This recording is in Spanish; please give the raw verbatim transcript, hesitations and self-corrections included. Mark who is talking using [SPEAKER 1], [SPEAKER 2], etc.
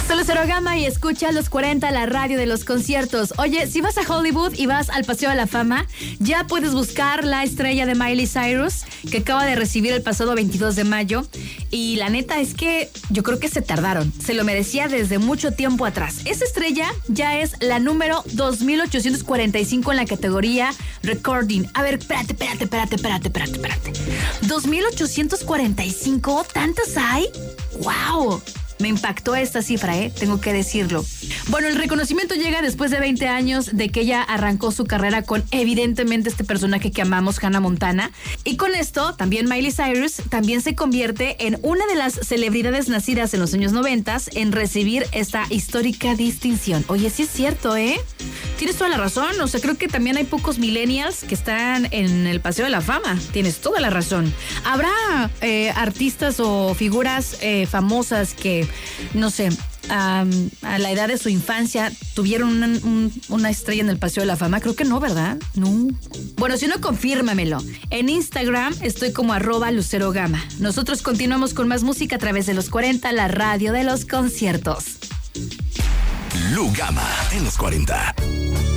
[SPEAKER 1] Soy Lucero Gama y escucha los cuarenta, la radio de los conciertos. Oye, si vas a Hollywood y vas al Paseo de la Fama, ya puedes buscar la estrella de Miley Cyrus, que acaba de recibir el pasado veintidós de mayo. Y la neta es que yo creo que se tardaron. Se lo merecía desde mucho tiempo atrás. Esa estrella ya es la número dos mil ochocientos cuarenta y cinco en la categoría Recording. A ver, espérate, espérate, espérate, espérate, espérate, espérate. ¿dos mil ochocientos cuarenta y cinco? ¿Tantas hay? ¡Wow! Me impactó esta cifra, ¿eh? Tengo que decirlo. Bueno, el reconocimiento llega después de veinte años de que ella arrancó su carrera con, evidentemente, este personaje que amamos, Hannah Montana. Y con esto, también Miley Cyrus también se convierte en una de las celebridades nacidas en los años noventas en recibir esta histórica distinción. Oye, sí es cierto, ¿eh? Tienes toda la razón. O sea, creo que también hay pocos millennials que están en el Paseo de la Fama. Tienes toda la razón. Habrá eh, artistas o figuras eh, famosas que, no sé, um, a la edad de su infancia tuvieron una, un, una estrella en el Paseo de la Fama. Creo que no, ¿verdad? No. Bueno, si no, confírmamelo. En Instagram estoy como arroba Lucero Gama. Nosotros continuamos con más música a través de los cuarenta, la radio de los conciertos.
[SPEAKER 2] Lu Gama en los cuarenta.